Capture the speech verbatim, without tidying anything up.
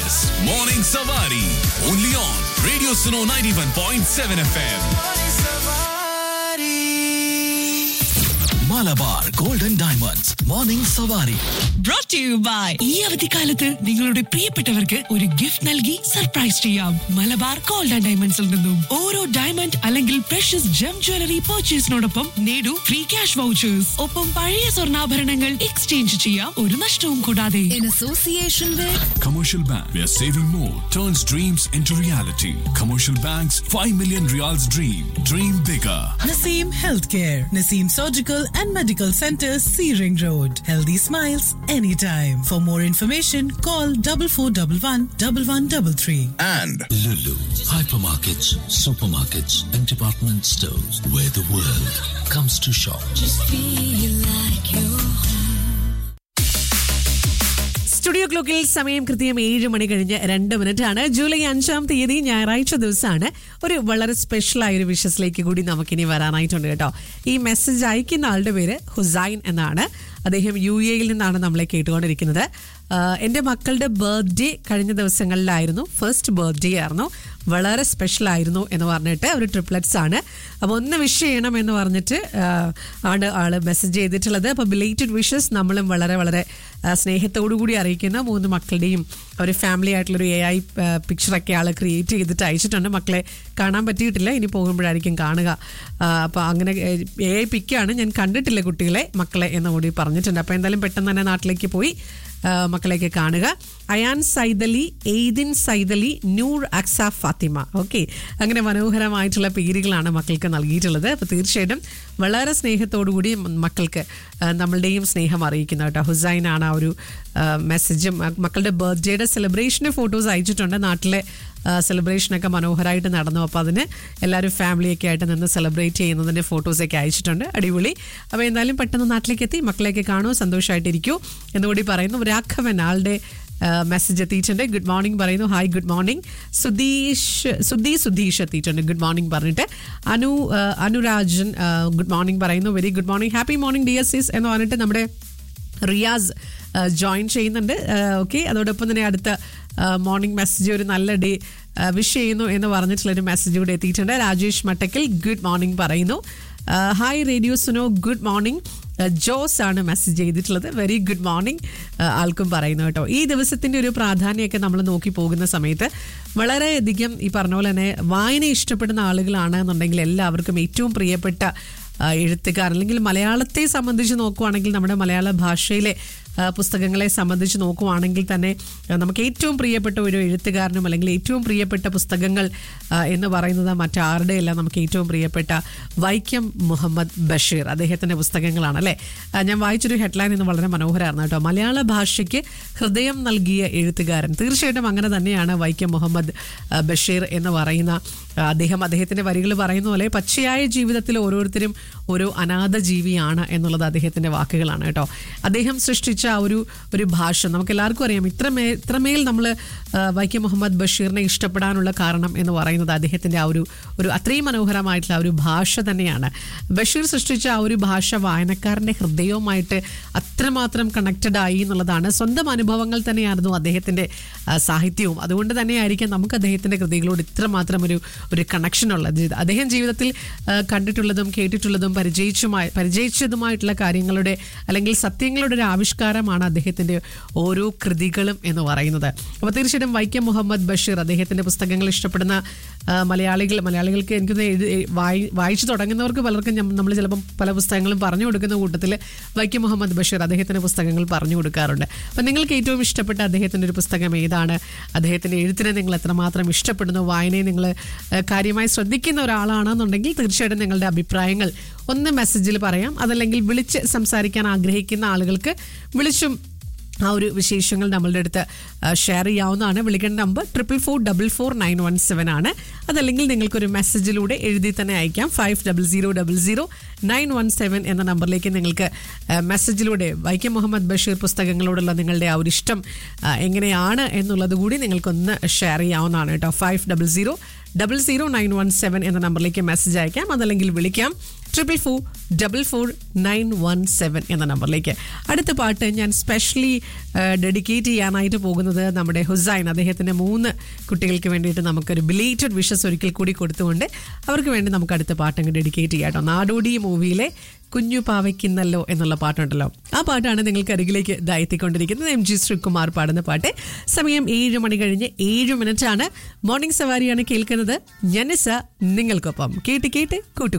is Morning Savari. Only on Radio Suno ninety-one point seven F M. Malabar Golden Diamonds. Morning Savari. Brought to you by ഈ അവധിക്കാലത്ത് നിങ്ങളുടെ പ്രിയപ്പെട്ടവർക്ക് ഒരു gift നൽകി surprise ചെയ്യാം. Malabar gold ഡയമണ്ട്സിൽ നിന്നും ഓരോ ഡയമണ്ട് അല്ലെങ്കിൽ പ്രഷ്യസ് ജം ജ്വല്ലറി പർച്ചേസിനോടൊപ്പം നേടൂ ഫ്രീ ക്യാഷ് വൗച്ചേഴ്സ്. ഒപ്പം പഴയ സ്വർണ്ണാഭരണങ്ങൾ എക്സ്ചേഞ്ച് ചെയ്യാം ഒരു നഷ്ടവും കൂടാതെ. In association with Commercial Bank, where saving more turns dreams into reality. Commercial Bank's five million Riyals dream. Dream bigger. Naseem Healthcare, Naseem Surgical and Medical Center, C Ring Road. Healthy smiles anytime. For more information, call double four double one double one double three. And Lulu, hypermarkets, supermarkets, and department stores where the world comes to shop. just feel like you're studio ക്ലോക്കിൽ സമയം കൃത്യം ഏഴ് മണി കഴിഞ്ഞ് രണ്ട് minute ആണ്. July അഞ്ചാം തീയതി ഞായറാഴ്ച ദിവസമാണ്. ഒരു വളരെ സ്പെഷ്യൽ ആയ ഒരു വിഷസിലേക്ക് കൂടി നമുക്കിനി വരാനായിട്ടുണ്ട് കേട്ടോ. ഈ മെസ്സേജ് അയക്കുന്ന ആളുടെ പേര് ഹുസൈൻ എന്നാണ്. അദ്ദേഹം യു എയിൽ നിന്നാണ് നമ്മളെ കേട്ടുകൊണ്ടിരിക്കുന്നത്. എൻ്റെ മക്കളുടെ ബർത്ത്ഡേ കഴിഞ്ഞ ദിവസങ്ങളിലായിരുന്നു. ഫസ്റ്റ് ബർത്ത്ഡേ ആയിരുന്നു, വളരെ സ്പെഷ്യൽ ആയിരുന്നു എന്ന് പറഞ്ഞിട്ട് ഒരു ട്രിപ്ലറ്റ്സ് ആണ്. അപ്പോൾ ഒന്ന് വിഷ് ചെയ്യണം എന്ന് പറഞ്ഞിട്ട് ആണ് ആള് മെസ്സേജ് ചെയ്തിട്ടുള്ളത്. അപ്പോൾ ബിലേറ്റഡ് വിഷസ് നമ്മളും വളരെ വളരെ സ്നേഹത്തോടു കൂടി അറിയിക്കുന്ന മൂന്ന് മക്കളുടെയും ഒരു ഫാമിലി ആയിട്ടുള്ളൊരു എ ഐ പിക്ചറൊക്കെ ആൾ ക്രിയേറ്റ് ചെയ്തിട്ട് അയച്ചിട്ടുണ്ട്. മക്കളെ കാണാൻ പറ്റിയിട്ടില്ല, ഇനി പോകുമ്പോഴായിരിക്കും കാണുക. അപ്പോൾ അങ്ങനെ എ ഐ പിക്കാണ്, ഞാൻ കണ്ടിട്ടില്ല കുട്ടികളെ മക്കളെ എന്ന് കൂടി പറഞ്ഞിട്ടുണ്ട്. അപ്പോൾ എന്തായാലും പെട്ടെന്ന് തന്നെ നാട്ടിലേക്ക് പോയി മക്കളെയൊക്കെ കാണുക. അയാൻ സൈദലി, എയ്ദിൻ സൈദലി, നൂർ അക്സ ഫാത്തിമ. ഓക്കെ, അങ്ങനെ മനോഹരമായിട്ടുള്ള പേരുകളാണ് മക്കൾക്ക് നൽകിയിട്ടുള്ളത്. അപ്പോൾ തീർച്ചയായിട്ടും വളരെ സ്നേഹത്തോടു കൂടി മക്കൾക്ക് നമ്മളുടെയും സ്നേഹം അറിയിക്കുന്ന കേട്ടോ. ഹുസൈനാണ് ആ ഒരു മെസ്സേജും മക്കളുടെ ബർത്ത്ഡേയുടെ സെലിബ്രേഷൻ്റെ ഫോട്ടോസ് അയച്ചിട്ടുണ്ട്. നാട്ടിലെ സെലിബ്രേഷനൊക്കെ മനോഹരമായിട്ട് നടന്നു. അപ്പോൾ അതിന് എല്ലാവരും ഫാമിലിയൊക്കെ ആയിട്ട് നിന്ന് സെലിബ്രേറ്റ് ചെയ്യുന്നതിൻ്റെ ഫോട്ടോസൊക്കെ അയച്ചിട്ടുണ്ട്. അടിപൊളി. അപ്പോൾ എന്തായാലും പെട്ടെന്ന് നാട്ടിലേക്ക് എത്തി മക്കളെയൊക്കെ കാണൂ, സന്തോഷമായിട്ടിരിക്കൂ എന്നുകൂടി പറയുന്നു. രാഘവൻ ആളുടെ മെസ്സേജ് എത്തിയിട്ടുണ്ട്. ഗുഡ് മോർണിംഗ് പറയുന്നു. Hi good morning. Sudheesh Sudhi Sudheesh എത്തിയിട്ടുണ്ട് ഗുഡ് മോർണിംഗ് പറഞ്ഞിട്ട്. അനു അനുരാജൻ ഗുഡ് മോർണിംഗ് പറയുന്നു. Very good morning. Happy morning dear സിസ് എന്ന് പറഞ്ഞിട്ട് നമ്മുടെ റിയാസ് ജോയിൻ ചെയ്യുന്നുണ്ട്. ഓക്കെ, അതോടൊപ്പം തന്നെ അടുത്ത മോർണിംഗ് മെസ്സേജ് ഒരു നല്ല ഡേ വിഷ് ചെയ്യുന്നു എന്ന് പറഞ്ഞിട്ടുള്ളൊരു മെസ്സേജ് കൂടെ എത്തിയിട്ടുണ്ട്. രാജേഷ് മട്ടക്കൽ ഗുഡ് മോർണിംഗ് പറയുന്നു. Hi radio Suno good morning. Jose ആണ് മെസ്സേജ് ചെയ്തിട്ടുള്ളത്. വെരി ഗുഡ് മോർണിംഗ് ആൾക്കും പറയുന്നു കേട്ടോ. ഈ ദിവസത്തിൻ്റെ ഒരു പ്രാധാന്യമൊക്കെ നമ്മൾ നോക്കി പോകുന്ന സമയത്ത് വളരെയധികം ഈ പറഞ്ഞ പോലെ തന്നെ വായന ഇഷ്ടപ്പെടുന്ന ആളുകളാണ് എന്നുണ്ടെങ്കിൽ എല്ലാവർക്കും ഏറ്റവും പ്രിയപ്പെട്ട എഴുത്തുകാർ അല്ലെങ്കിൽ മലയാളത്തെ സംബന്ധിച്ച് നോക്കുവാണെങ്കിൽ നമ്മുടെ മലയാള ഭാഷയിലെ പുസ്തകങ്ങളെ സംബന്ധിച്ച് നോക്കുവാണെങ്കിൽ തന്നെ നമുക്ക് ഏറ്റവും പ്രിയപ്പെട്ട ഒരു എഴുത്തുകാരനും അല്ലെങ്കിൽ ഏറ്റവും പ്രിയപ്പെട്ട പുസ്തകങ്ങൾ എന്ന് പറയുന്നത് മറ്റാരുടെയല്ല, നമുക്ക് ഏറ്റവും പ്രിയപ്പെട്ട വൈക്കം മുഹമ്മദ് ബഷീർ അദ്ദേഹത്തിൻ്റെ പുസ്തകങ്ങളാണ് അല്ലേ. ഞാൻ വായിച്ചൊരു ഹെഡ്ലൈൻ ഇന്ന് വളരെ മനോഹരമായിരുന്നു കേട്ടോ. മലയാള ഭാഷയ്ക്ക് ഹൃദയം നൽകിയ എഴുത്തുകാരൻ. തീർച്ചയായിട്ടും അങ്ങനെ തന്നെയാണ് വൈക്കം മുഹമ്മദ് ബഷീർ എന്ന് പറയുന്ന അദ്ദേഹം. അദ്ദേഹത്തിൻ്റെ വരികൾ പറയുന്ന പോലെ പച്ചയായ ജീവിതത്തിൽ ഓരോരുത്തരും ഓരോ അനാഥ ജീവിയാണ് എന്നുള്ളത് അദ്ദേഹത്തിൻ്റെ വാക്കുകളാണ് കേട്ടോ. അദ്ദേഹം സൃഷ്ടിച്ച ആ ഒരു ഒരു ഭാഷ നമുക്ക് എല്ലാവർക്കും അറിയാം. ഇത്രമേ ഇത്രമേൽ നമ്മൾ വൈക്കം മുഹമ്മദ് ബഷീറിനെ ഇഷ്ടപ്പെടാനുള്ള കാരണം എന്ന് പറയുന്നത് അദ്ദേഹത്തിൻ്റെ ആ ഒരു ഒരു അത്രയും മനോഹരമായിട്ടുള്ള ആ ഒരു ഭാഷ തന്നെയാണ്. ബഷീർ സൃഷ്ടിച്ച ആ ഒരു ഭാഷ വായനക്കാരൻ്റെ ഹൃദയവുമായിട്ട് അത്രമാത്രം കണക്റ്റഡ് ആയി എന്നുള്ളതാണ്. സ്വന്തം അനുഭവങ്ങൾ തന്നെയായിരുന്നു അദ്ദേഹത്തിൻ്റെ സാഹിത്യവും. അതുകൊണ്ട് തന്നെയായിരിക്കും നമുക്ക് അദ്ദേഹത്തിൻ്റെ കൃതികളോട് ഇത്രമാത്രം ഒരു ഒരു കണക്ഷൻ ഉള്ളത്. അദ്ദേഹം ജീവിതത്തിൽ കണ്ടിട്ടുള്ളതും കേട്ടിട്ടുള്ളതും പരിചയിച്ചുമായി പരിചയിച്ചതുമായിട്ടുള്ള കാര്യങ്ങളുടെ അല്ലെങ്കിൽ സത്യങ്ങളുടെ ഒരു ആവിഷ്കാരമാണ് അദ്ദേഹത്തിൻ്റെ ഓരോ കൃതികളും എന്ന് പറയുന്നത്. അപ്പോൾ തീർച്ചയായിട്ടും വൈക്കം മുഹമ്മദ് ബഷീർ അദ്ദേഹത്തിൻ്റെ പുസ്തകങ്ങൾ ഇഷ്ടപ്പെടുന്ന മലയാളികൾ മലയാളികൾക്ക് എനിക്കൊന്ന് വായി വായിച്ചു തുടങ്ങുന്നവർക്ക് പലർക്കും നമ്മൾ ചിലപ്പം പല പുസ്തകങ്ങളും പറഞ്ഞു കൊടുക്കുന്ന കൂട്ടത്തിൽ വൈക്കം മുഹമ്മദ് ബഷീർ അദ്ദേഹത്തിൻ്റെ പുസ്തകങ്ങൾ പറഞ്ഞു കൊടുക്കാറുണ്ട്. അപ്പം നിങ്ങൾക്ക് ഏറ്റവും ഇഷ്ടപ്പെട്ട അദ്ദേഹത്തിൻ്റെ ഒരു പുസ്തകം ഏതാണ്? അദ്ദേഹത്തിൻ്റെ എഴുത്തിനെ നിങ്ങൾ എത്രമാത്രം ഇഷ്ടപ്പെടുന്നു? വായനയെ നിങ്ങൾ കാര്യമായി ശ്രദ്ധിക്കുന്ന ഒരാളാണെന്നുണ്ടെങ്കിൽ തീർച്ചയായിട്ടും നിങ്ങളുടെ അഭിപ്രായങ്ങൾ ഒന്ന് മെസ്സേജിൽ പറയാം. അതല്ലെങ്കിൽ വിളിച്ച് സംസാരിക്കാൻ ആഗ്രഹിക്കുന്ന ആളുകൾക്ക് വിളിച്ചും ആ ഒരു വിശേഷങ്ങൾ നമ്മളുടെ അടുത്ത് ഷെയർ ചെയ്യാവുന്നതാണ്. വിളിക്കേണ്ട number triple four double four nine one seven ആണ്. അതല്ലെങ്കിൽ നിങ്ങൾക്കൊരു മെസ്സേജിലൂടെ എഴുതി തന്നെ അയക്കാം. Five double zero double zero nine one seven എന്ന നമ്പറിലേക്ക് നിങ്ങൾക്ക് മെസ്സേജിലൂടെ വൈക്കം മുഹമ്മദ് ബഷീർ പുസ്തകങ്ങളോടുള്ള നിങ്ങളുടെ ആ ഒരു ഇഷ്ടം എങ്ങനെയാണ് എന്നുള്ളത് കൂടി നിങ്ങൾക്കൊന്ന് ഷെയർ ചെയ്യാവുന്നതാണ് കേട്ടോ. Five double zero double zero nine one seven എന്ന നമ്പറിലേക്ക് മെസ്സേജ് അയക്കാം. അതല്ലെങ്കിൽ വിളിക്കാം triple four double four nine one seven എന്ന നമ്പറിലേക്ക്. അടുത്ത പാട്ട് ഞാൻ സ്പെഷ്യലി ഡെഡിക്കേറ്റ് ചെയ്യാനായിട്ട് പോകുന്നത് നമ്മുടെ ഹുസൈൻ, അദ്ദേഹത്തിൻ്റെ മൂന്ന് കുട്ടികൾക്ക് വേണ്ടിയിട്ട് നമുക്കൊരു ബിലേറ്റഡ് വിഷസ് ഒരിക്കൽ കൂടി കൊടുത്തുകൊണ്ട് അവർക്ക് വേണ്ടി നമുക്ക് അടുത്ത പാട്ടങ്ങ് ഡെഡിക്കേറ്റ് ചെയ്യാം കേട്ടോ. നാടോടി മൂവിയിലെ കുഞ്ഞു പാവയ്ക്കുന്നല്ലോ എന്നുള്ള പാട്ടുണ്ടല്ലോ, ആ പാട്ടാണ് നിങ്ങൾക്ക് അരികിലേക്ക് എത്തിക്കൊണ്ടിരിക്കുന്നത്. എം ജി ശ്രീകുമാർ പാടുന്ന പാട്ട്. സമയം ഏഴ് മണി കഴിഞ്ഞ് ഏഴ് മിനിറ്റ് ആണ്. മോർണിംഗ് സവാരിയാണ് കേൾക്കുന്നത്. ഞനിസ നിങ്ങൾക്കൊപ്പം. കേട്ട് കേട്ട് കൂട്ടു.